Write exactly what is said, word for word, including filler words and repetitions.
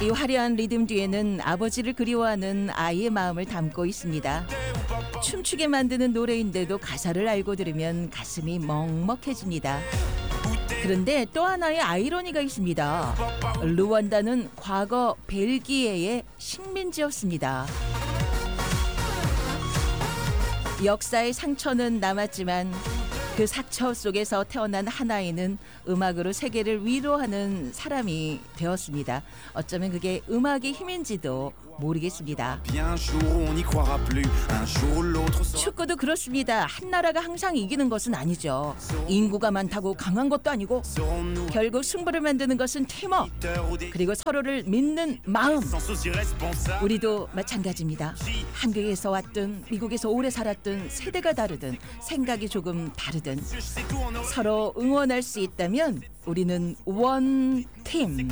이 화려한 리듬 뒤에는 아버지를 그리워하는 아이의 마음을 담고 있습니다. 춤추게 만드는 노래인데도 가사를 알고 들으면 가슴이 먹먹해집니다. 그런데 또 하나의 아이러니가 있습니다. 르완다는 과거 벨기에의 식민지였습니다. 역사의 상처는 남았지만 그 상처 속에서 태어난 한 아이는 음악으로 세계를 위로하는 사람이 되었습니다. 어쩌면 그게 음악의 힘인지도 모르겠습니다. 축구도 그렇습니다. 한 나라가 항상 이기는 것은 아니죠. 인구가 많다고 강한 것도 아니고 결국 승부를 만드는 것은 팀워크 그리고 서로를 믿는 마음. 우리도 마찬가지입니다. 한국에서 왔든 미국에서 오래 살았든 세대가 다르든 생각이 조금 다르든 서로 응원할 수 있다면 우리는 원 팀.